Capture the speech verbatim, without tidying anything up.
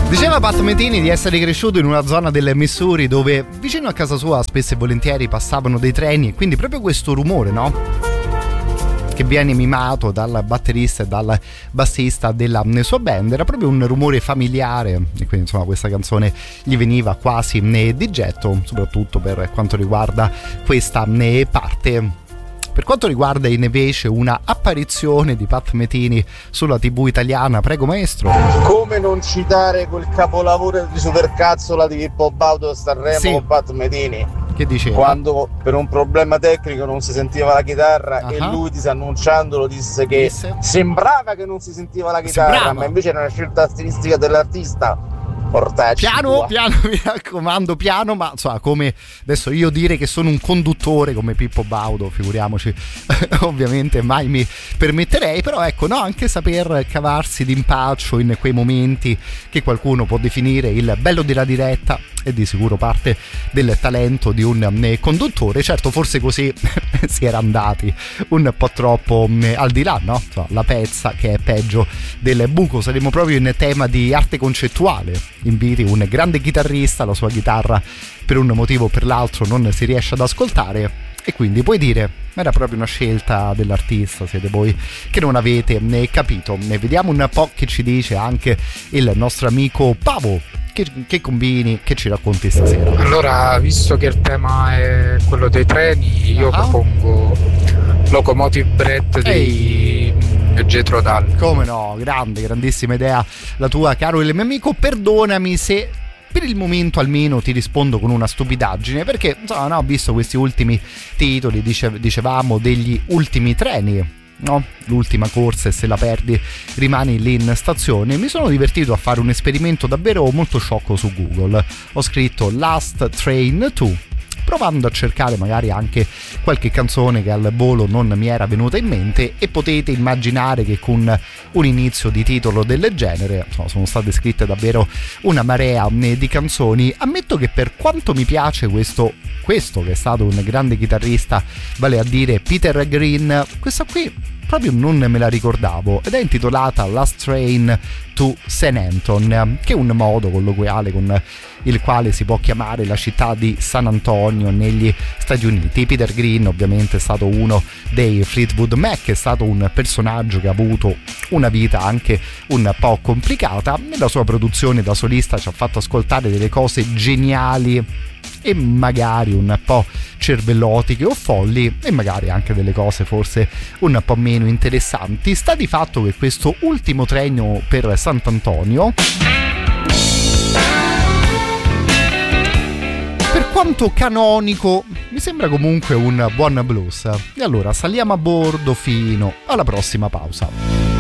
Diceva Pat Metheny di essere cresciuto in una zona del Missouri dove vicino a casa sua spesso e volentieri passavano dei treni, e quindi proprio questo rumore, no? Che viene mimato dal batterista e dal bassista della sua band era proprio un rumore familiare, e quindi insomma questa canzone gli veniva quasi di getto, soprattutto per quanto riguarda questa parte. Per quanto riguarda invece una apparizione di Pat Metheny sulla tivù italiana, prego maestro. Come non citare quel capolavoro di supercazzola di Pippo Baudo a Sanremo, sì, con Pat Metheny? Che diceva? Quando per un problema tecnico non si sentiva la chitarra, uh-huh, e lui disannunciandolo disse che disse? sembrava che non si sentiva la chitarra, sembrava, ma invece era una scelta stilistica dell'artista. Portacci piano tua. piano, mi raccomando, piano, ma insomma, come adesso io dire che sono un conduttore come Pippo Baudo, figuriamoci, ovviamente mai mi permetterei, però ecco, no, anche saper cavarsi d'impaccio in quei momenti che qualcuno può definire il bello della diretta è di sicuro parte del talento di un conduttore. Certo, forse così si era andati un po' troppo al di là, no? Insomma, la pezza che è peggio del buco. Saremo proprio in tema di arte concettuale. Inviti un grande chitarrista, la sua chitarra per un motivo o per l'altro non si riesce ad ascoltare, e quindi puoi dire ma era proprio una scelta dell'artista, siete voi che non avete né capito. Ne vediamo un po' che ci dice anche il nostro amico Pavo. Che, che combini, che ci racconti stasera? Allora, visto che il tema è quello dei treni, io uh-huh. propongo Locomotive Breath di Jethro Tull. Come no, grande, grandissima idea la tua, caro il mio amico. Perdonami se per il momento almeno ti rispondo con una stupidaggine, perché insomma, no, ho visto questi ultimi titoli, dice, dicevamo degli ultimi treni, no? L'ultima corsa, e se la perdi rimani lì in stazione. Mi sono divertito a fare un esperimento davvero molto sciocco su Google. Ho scritto Last Train to, provando a cercare magari anche qualche canzone che al volo non mi era venuta in mente, e potete immaginare che con un inizio di titolo del genere insomma, sono state scritte davvero una marea di canzoni. Ammetto che per quanto mi piace questo questo che è stato un grande chitarrista, vale a dire Peter Green, questa qui proprio non me la ricordavo, ed è intitolata Last Train to San Anton, che è un modo colloquiale con il quale si può chiamare la città di San Antonio negli Stati Uniti. Peter Green ovviamente è stato uno dei Fleetwood Mac, è stato un personaggio che ha avuto una vita anche un po' complicata. Nella sua produzione da solista ci ha fatto ascoltare delle cose geniali e magari un po' cervellotiche o folli, e magari anche delle cose forse un po' meno interessanti. Sta di fatto che questo ultimo treno per Sant'Antonio, per quanto canonico, mi sembra comunque un buon blues. E allora saliamo a bordo fino alla prossima pausa.